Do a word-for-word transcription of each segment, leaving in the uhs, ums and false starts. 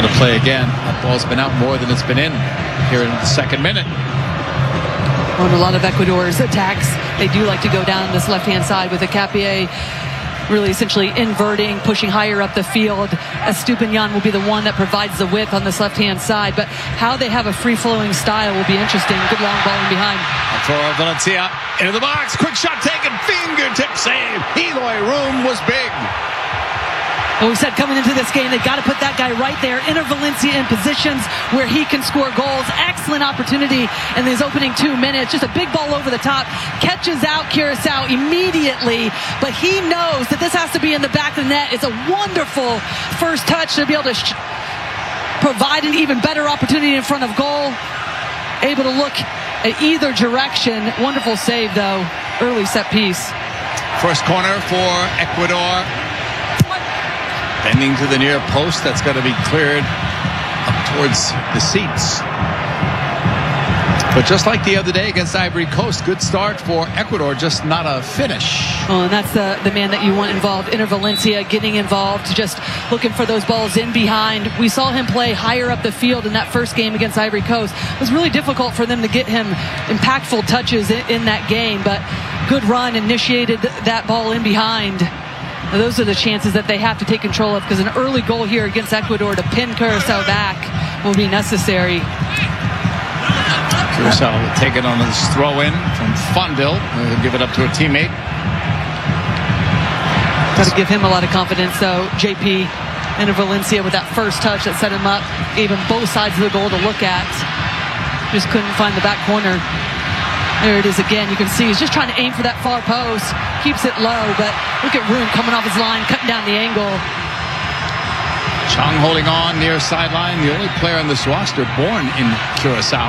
to play again. That ball's been out more than it's been in here in the second minute. On a lot of Ecuador's attacks, they do like to go down this left-hand side with Hincapié really essentially inverting, pushing higher up the field. Estupiñán will be the one that provides the width on this left-hand side, but how they have a free-flowing style will be interesting. Good long ball in behind. For Valencia, into the box, quick shot taken, fingertip save. Eloy Room was big. Well, we said coming into this game, they got to put that guy right there, Enter Valencia in positions where he can score goals. Excellent opportunity in these opening two minutes. Just a big ball over the top. Catches out Curaçao immediately, but he knows that this has to be in the back of the net. It's a wonderful first touch to be able to sh- provide an even better opportunity in front of goal. Able to look at either direction. Wonderful save, though. Early set piece. First corner for Ecuador. Bending to the near post. That's got to be cleared up towards the seats. But just like the other day against Ivory Coast, good start for Ecuador, just not a finish. Oh, and that's the, the man that you want involved. Enter Valencia getting involved, just looking for those balls in behind. We saw him play higher up the field in that first game against Ivory Coast. It was really difficult for them to get him impactful touches in, in that game, but good run, initiated that ball in behind. Now, those are the chances that they have to take control of, because an early goal here against Ecuador to pin Curaçao back will be necessary. Curaçao will take it on his throw-in from Fondil. He'll give it up to a teammate. Got to give him a lot of confidence, though. J P Enter Valencia with that first touch that set him up, gave him both sides of the goal to look at. Just couldn't find the back corner. There it is again. You can see he's just trying to aim for that far post. Keeps it low, but look at Room coming off his line, cutting down the angle. Chong holding on near sideline. The only player on this roster born in Curaçao.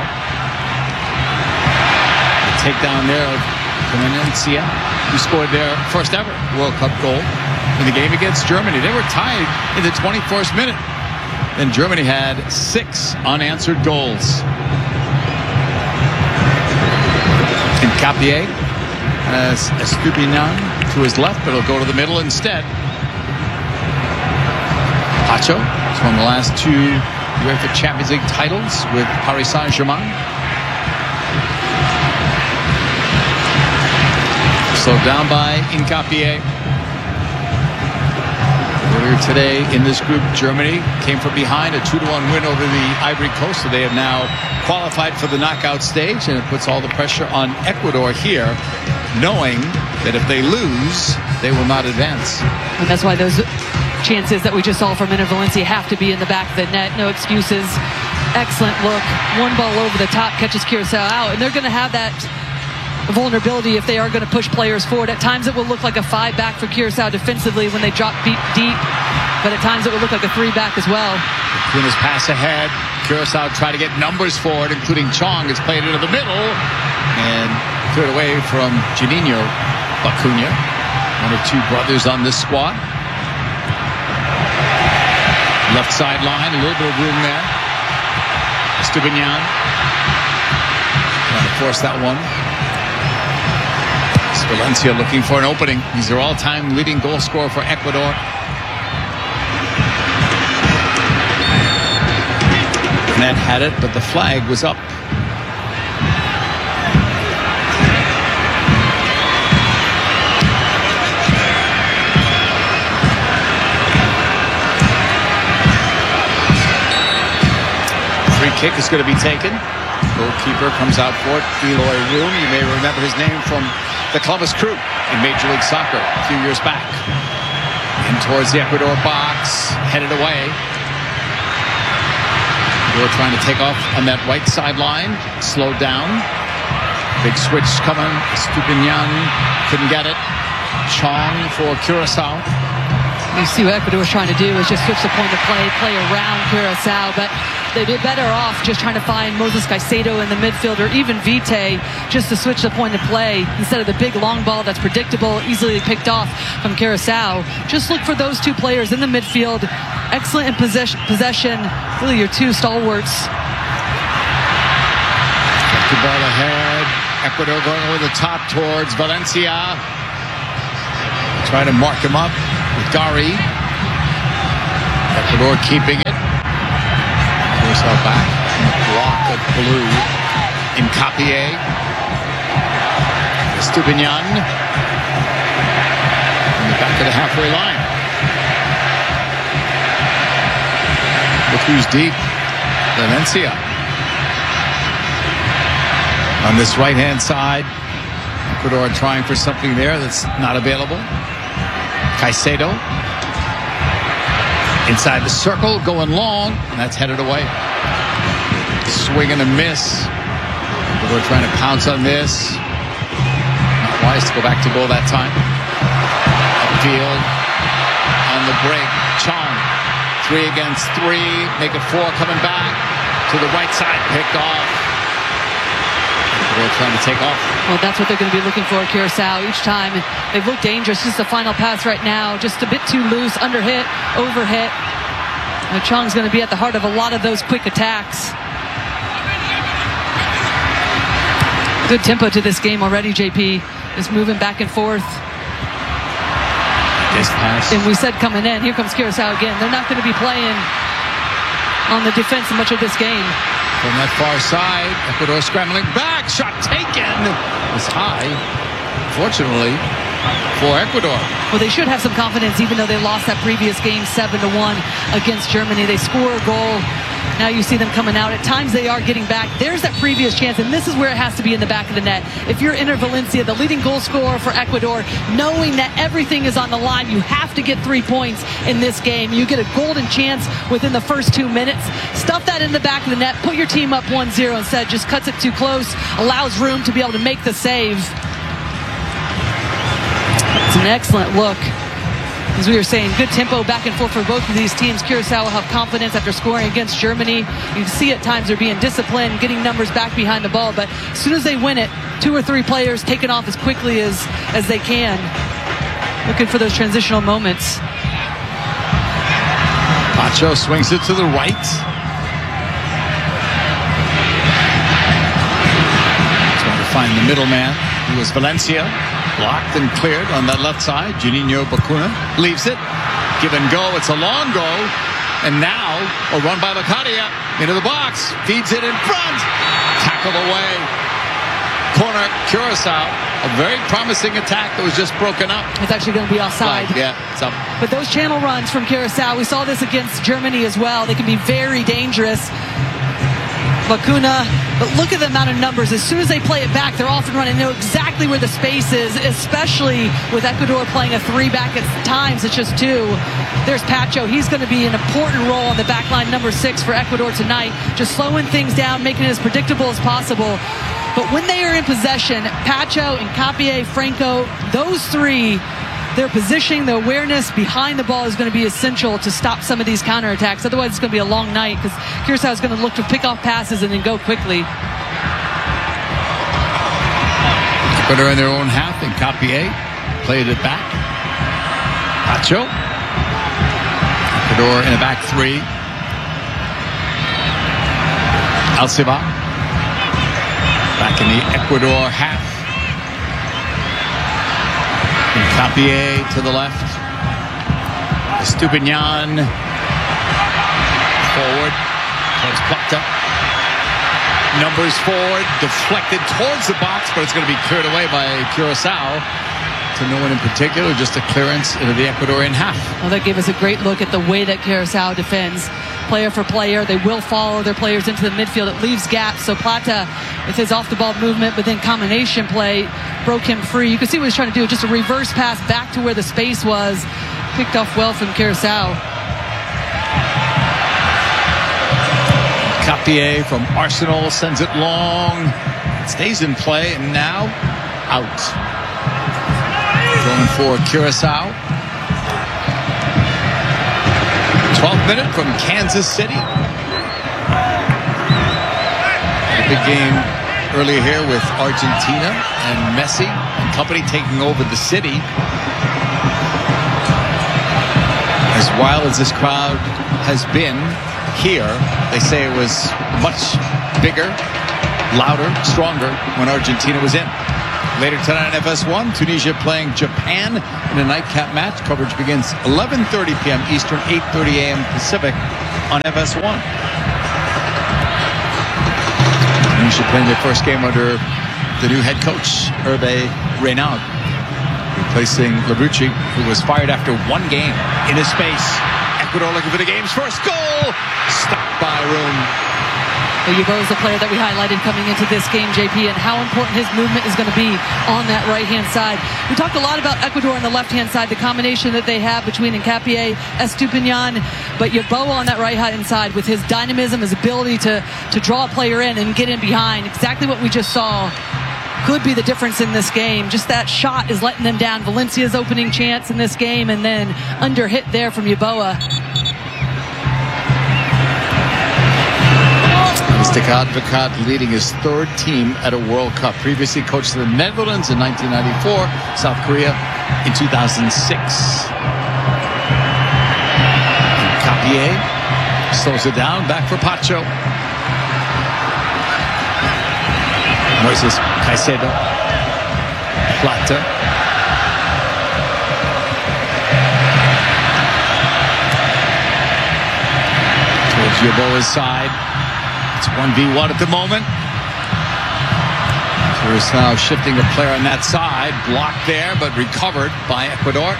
The takedown there of Valencia, who scored their first ever World Cup goal in the game against Germany. They were tied in the twenty-first minute. Then Germany had six unanswered goals. Hincapié has Estupiñán to his left, but he'll go to the middle instead. Pacho has won the last two UEFA Champions League titles with Paris Saint-Germain. Slowed down by Hincapié. Earlier today in this group, Germany came from behind, a two to one win over the Ivory Coast, so they have now qualified for the knockout stage, and it puts all the pressure on Ecuador here, knowing that if they lose, they will not advance. And that's why those chances that we just saw from Enter Valencia have to be in the back of the net. No excuses. Excellent look. One ball over the top, catches Curaçao out, and they're going to have that vulnerability if they are going to push players forward. At times it will look like a five back for Curaçao defensively when they drop deep, deep, but at times it will look like a three back as well. Acuna's pass ahead. Curaçao try to get numbers forward, including Chong. It's played into the middle and cleared away from Juninho Acuna, one of two brothers on this squad. Left sideline, a little bit of room there. Estupiñán trying to force that one. Valencia looking for an opening. He's their all-time leading goal scorer for Ecuador. Net had it, but the flag was up. Free kick is going to be taken. Goalkeeper comes out for it. Eloy Room. You may remember his name from the Columbus Crew in Major League Soccer a few years back. In towards the Ecuador box, headed away. They were trying to take off on that right sideline, slowed down. Big switch coming. Estupiñán couldn't get it. Chong for Curaçao. You see what Ecuador is trying to do is just switch the point of play, play around Curaçao, but they'd be better off just trying to find Moses Caicedo in the midfield, or even Vite, just to switch the point of play instead of the big long ball that's predictable, easily picked off from Curaçao. Just look for those two players in the midfield. Excellent in possession, possession. Really your two stalwarts. The ball ahead. Ecuador going over the top towards Valencia. Trying to mark him up with Gary. Ecuador keeping it. Curacao back in the block of blue. In Capier. Stupinian. In the back of the halfway line. Look who's deep. Valencia. On this right-hand side, Ecuador trying for something there that's not available. Caicedo. Inside the circle, going long, and that's headed away. Swing and a miss. Ecuador trying to pounce on this. Not wise to go back to goal that time. Upfield. On the break. Chong. Three against three. Make it four coming back. To the right side. Picked off. Ecuador trying to take off. Well, that's what they're going to be looking for, Curacao, each time. They've looked dangerous. Just the final pass right now. Just a bit too loose. Under hit. Over hit. Now, Chong's going to be at the heart of a lot of those quick attacks. Good tempo to this game already, J P. Just moving back and forth. This pass. And we said coming in, here comes Curacao again. They're not going to be playing on the defense much of this game. From that far side, Ecuador scrambling back. Shot taken. It's high, fortunately, for Ecuador. Well, they should have some confidence, even though they lost that previous game seven to one against Germany. They score a goal. Now you see them coming out. At times they are getting back. There's that previous chance, and this is where it has to be in the back of the net. If you're Inter Valencia, the leading goal scorer for Ecuador, knowing that everything is on the line, you have to get three points in this game. You get a golden chance within the first two minutes. Stuff that in the back of the net. Put your team up one zero instead. Just cuts it too close. Allows room to be able to make the save. It's an excellent look. As we were saying, good tempo back and forth for both of these teams. Curacao will have confidence after scoring against Germany. You can see at times they're being disciplined, getting numbers back behind the ball. But as soon as they win it, two or three players taking off as quickly as, as they can. Looking for those transitional moments. Pacho swings it to the right. Trying to find the middleman, who was Valencia. Blocked and cleared on that left side. Juninho Bacuna leaves it. Give and go. It's a long go. And now a run by Locadia into the box. Feeds it in front. Tackle away. Corner Curacao. A very promising attack that was just broken up. It's actually going to be offside. Like, yeah, it's up. But those channel runs from Curacao, we saw this against Germany as well. They can be very dangerous. Bacuna, but look at the amount of numbers. As soon as they play it back, they're off and running. They know exactly where the space is, especially with Ecuador playing a three back at times. It's just two. There's Pacho. He's going to be an important role on the back line, number six for Ecuador tonight. Just slowing things down, making it as predictable as possible. But when they are in possession, Pacho and Capier, Franco, those three, their positioning, the awareness behind the ball is going to be essential to stop some of these counterattacks. Otherwise, it's going to be a long night because Curacao is going to look to pick off passes and then go quickly. Ecuador in their own half, and Capier played it back. Pacho. Ecuador in a back three. Alcivar. Back in the Ecuador half. And Capier to the left. Stupinian forward towards Plata. Numbers forward, deflected towards the box, but it's going to be cleared away by Curacao. To no one in particular, just a clearance into the Ecuadorian half. Well, that gave us a great look at the way that Curacao defends. Player for player, they will follow their players into the midfield. It leaves gaps, so Plata, with his off-the-ball movement, but then combination play, broke him free. You can see what he's trying to do, just a reverse pass back to where the space was. Picked off well from Curacao. Capier from Arsenal sends it long. It stays in play, and now out. Going for Curacao. twelfth minute from Kansas City. A big game earlier here with Argentina and Messi and company taking over the city. As wild as this crowd has been here, they say it was much bigger, louder, stronger when Argentina was in. Later tonight on F S one, Tunisia playing Japan in a nightcap match. Coverage begins eleven thirty p.m. Eastern, eight thirty a.m. Pacific on F S one. Tunisia playing their first game under the new head coach, Hervé Renard, replacing Larouchi, who was fired after one game. In his space, Ecuador looking for the game's first goal. Stopped by Room. Yeboah is the player that we highlighted coming into this game, J P, and how important his movement is going to be on that right-hand side. We talked a lot about Ecuador on the left-hand side, the combination that they have between Hincapié, Estupiñán, but Yeboah on that right-hand side with his dynamism, his ability to, to draw a player in and get in behind. Exactly what we just saw could be the difference in this game. Just that shot is letting them down. Valencia's opening chance in this game, and then under hit there from Yeboah. Mystic Advocat leading his third team at a World Cup. Previously coached the Netherlands in nineteen ninety-four, South Korea in two thousand six. Capier slows it down, back for Pacho. Moises Caicedo. Plata. Towards Yeboah's side. It's one v one at the moment. Curaçao shifting a player on that side. Blocked there, but recovered by Ecuador.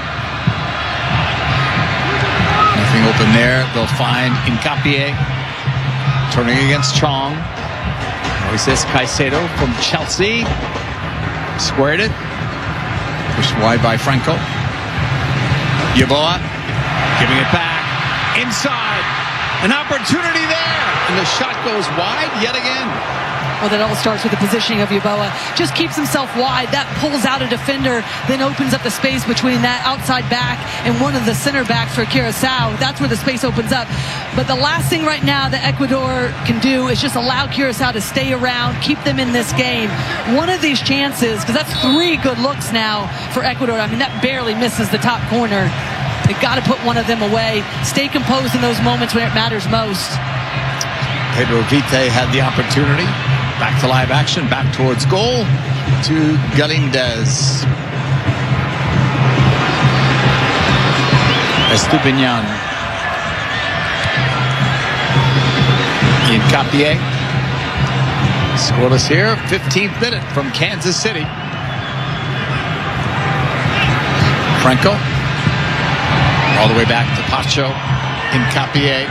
Nothing open there. They'll find Hincapié. Turning against Chong. Moises Caicedo from Chelsea. Squared it. Pushed wide by Franco. Yeboah giving it back. Inside. An opportunity there. And the shot goes wide yet again. Well, that all starts with the positioning of Yeboah. Just keeps himself wide. That pulls out a defender, then opens up the space between that outside back and one of the center backs for Curaçao. That's where the space opens up. But the last thing right now that Ecuador can do is just allow Curaçao to stay around, keep them in this game. One of these chances, because that's three good looks now for Ecuador. I mean, that barely misses the top corner. They've got to put one of them away. Stay composed in those moments when it matters most. Pedro Vite had the opportunity. Back to live action, back towards goal to Galindez. Estupiñán. Hincapié. Scoreless here, fifteenth minute from Kansas City. Franco. All the way back to Pacho. Hincapié.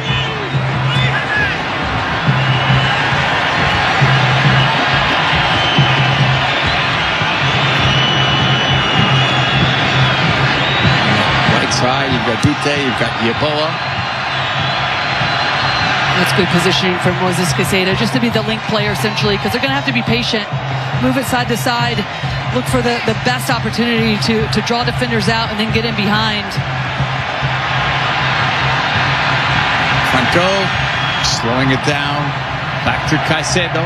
Side, you've got Dute, you've got Yeboah. That's good positioning from Moises Caicedo, just to be the link player essentially, because they're going to have to be patient, move it side to side, look for the, the best opportunity to, to draw defenders out and then get in behind. Franco slowing it down, back to Caicedo.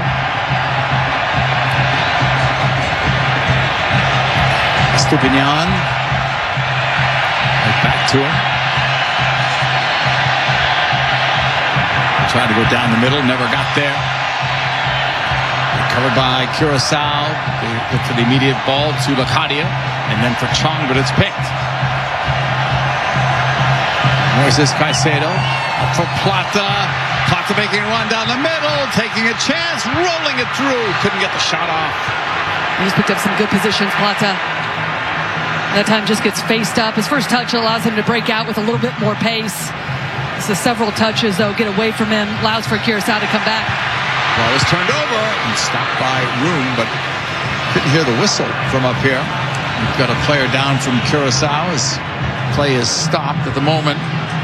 Estupiñán. Back to him. Tried to go down the middle, never got there. Covered by Curaçao. They look for the immediate ball to Locadia, and then for Chong, but it's picked. Moises Caicedo up for Plata. Plata making a run down the middle, taking a chance, rolling it through. Couldn't get the shot off. He's picked up some good positions, Plata. That time just gets faced up. His first touch allows him to break out with a little bit more pace. So several touches, though, get away from him. Allows for Curaçao to come back. Ball was turned over and stopped by Room, but couldn't hear the whistle from up here. We've got a player down from Curaçao. His play is stopped at the moment.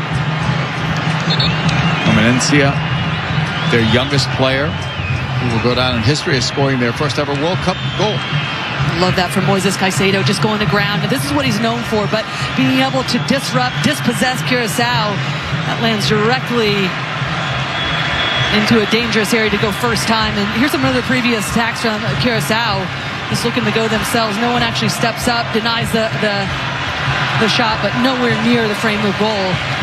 Fluminense, their youngest player, who will go down in history as scoring their first ever World Cup goal. Love that from Moises Caicedo, just going to ground. And this is what he's known for, but being able to disrupt, dispossess Curaçao, that lands directly into a dangerous area to go first time. And here's some other previous attacks from Curaçao, just looking to go themselves. No one actually steps up, denies the, the, the shot, but nowhere near the frame of goal.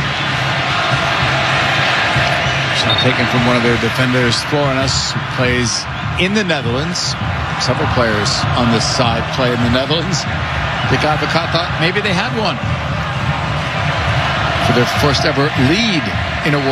Shot taken from one of their defenders, Florenus, who plays in the Netherlands. Several players on this side play in the Netherlands. The guy thought maybe they had one for their first ever lead in a